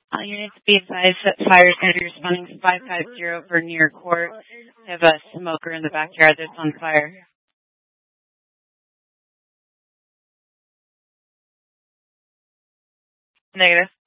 Units be advised that fire is going to be responding 550 for New York Court. I have a smoker in the backyard that's on fire. Negative.